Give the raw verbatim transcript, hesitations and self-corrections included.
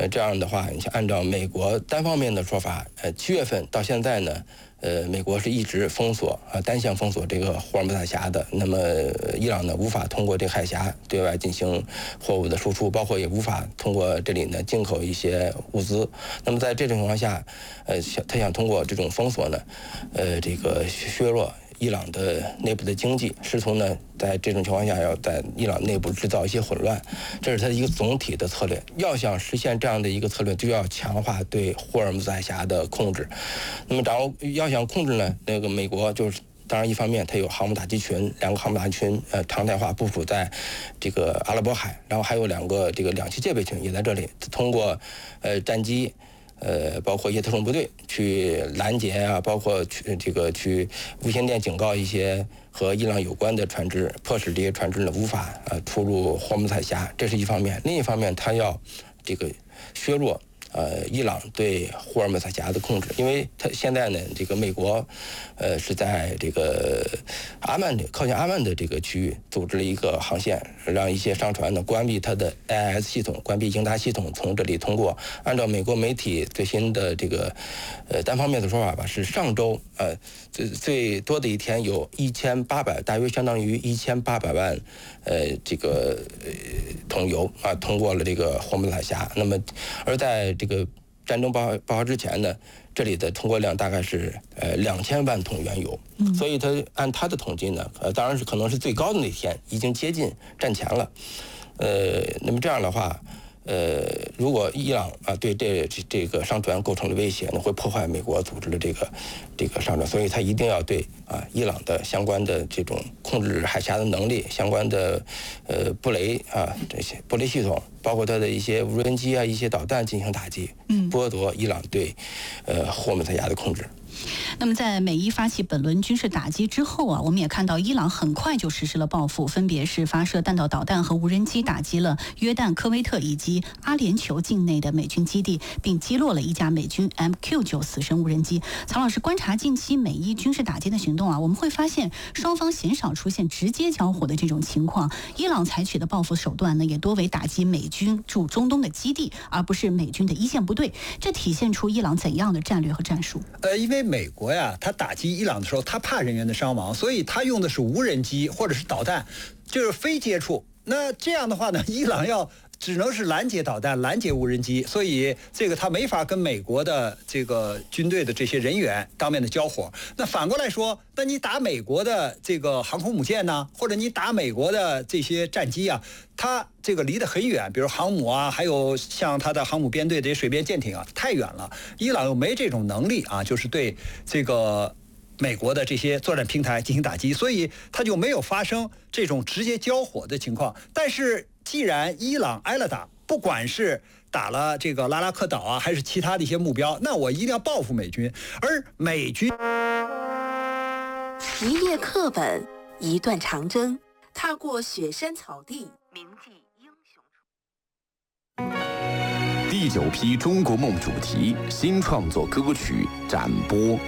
呃，这样的话，你像按照美国单方面的说法，呃，七月份到现在呢，呃，美国是一直封锁啊、呃，单向封锁这个霍尔木兹峡的。那么伊朗呢，无法通过这海峡对外进行货物的输出，包括也无法通过这里呢进口一些物资。那么在这种情况下，呃，想他想通过这种封锁呢，呃，这个削弱伊朗的内部的经济，试图呢在这种情况下要在伊朗内部制造一些混乱，这是他一个总体的策略。要想实现这样的一个策略，就要强化对霍尔木兹海峡的控制。那么掌握要想控制呢，那个美国就是当然一方面它有航母打击群，两个航母打击群呃常态化部署在这个阿拉伯海，然后还有两个这个两栖戒备群也在这里，通过呃战机。呃，包括一些特种部队去拦截啊，包括去这个去无线电警告一些和伊朗有关的船只，迫使这些船只呢无法呃出入霍尔木兹海峡，这是一方面。另一方面，它要这个削弱呃伊朗对霍尔木兹海峡的控制，因为它现在呢，这个美国呃是在这个阿曼的靠近阿曼的这个区域组织了一个航线，让一些商船呢关闭它的 A I S 系统，关闭应答系统，从这里通过。按照美国媒体最新的这个呃单方面的说法吧，是上周呃最最多的一天有一千八百，大约相当于一千八百万呃这个呃桶油啊通过了这个霍尔木兹海峡。那么而在这个战争爆爆发之前呢，这里的通过量大概是呃两千万桶原油，嗯、所以他按他的统计呢，呃当然是可能是最高的那天，已经接近战前了，呃，那么这样的话。呃，如果伊朗啊对这这这个商船构成了威胁呢，会破坏美国组织的这个这个商船，所以他一定要对啊伊朗的相关的这种控制海峡的能力、相关的呃布雷啊这些布雷系统，包括它的一些无人机啊、一些导弹进行打击，嗯，剥夺伊朗对呃霍尔木兹海峡的控制。 那么，在美伊发起本轮军事打击之后啊，我们也看到伊朗很快就实施了报复，分别是发射弹道导弹和无人机打击了约旦、科威特以及阿联酋境内的美军基地，并击落了一架美军 M Q 九 死神无人机。曹老师观察近期美伊军事打击的行动啊，我们会发现双方鲜少出现直接交火的这种情况。伊朗采取的报复手段呢，也多为打击美军驻中东的基地，而不是美军的一线部队。这体现出伊朗怎样的战略和战术？ 呃，因为美国呀，他打击伊朗的时候，他怕人员的伤亡，所以他用的是无人机或者是导弹，就是非接触。那这样的话呢，伊朗要只能是拦截导弹、拦截无人机，所以这个他没法跟美国的这个军队的这些人员当面的交火。那反过来说，那你打美国的这个航空母舰呢，或者你打美国的这些战机啊，它这个离得很远，比如航母啊，还有像它的航母编队这些水边舰艇啊，太远了。伊朗又没这种能力啊，就是对这个美国的这些作战平台进行打击，所以它就没有发生这种直接交火的情况。但是既然伊朗挨了打，不管是打了这个拉拉克岛啊，还是其他的一些目标，那我一定要报复美军。而美军一页课本，一段长征，踏过雪山草地，铭记英雄。 第九批中国梦主题新创作歌曲展播。